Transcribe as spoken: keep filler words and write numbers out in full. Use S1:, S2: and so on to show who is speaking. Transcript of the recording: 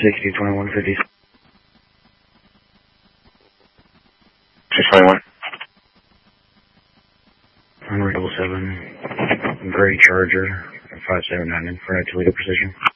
S1: sixty, twenty-one fifty.
S2: six twenty-one.
S1: Henry double seven, Gray Charger, five seven nine in front of Toledo Precision.